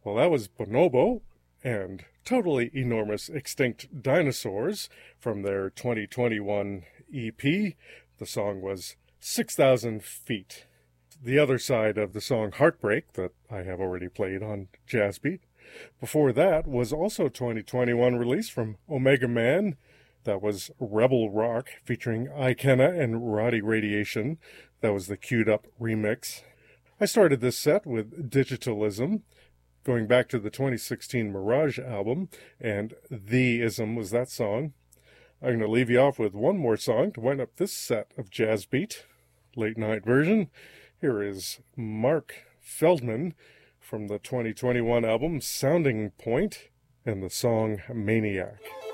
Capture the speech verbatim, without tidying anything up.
Well, that was Bonobo and Totally Enormous Extinct Dinosaurs from their twenty twenty-one E P. The song was six thousand Feet. The other side of the song Heartbreak that I have already played on Jazz Beat. Before that was also twenty twenty-one release from Omega Man. That was Rebel Rock featuring Ikenna and Roddy Radiation. That was the queued up remix. I started this set with Digitalism, going back to the twenty sixteen Mirage album, and The Ism was that song. I'm going to leave you off with one more song to wind up this set of Jazz Beat, late night version. Here is Mark Feldman from the twenty twenty-one album Sounding Point and the song Maniac.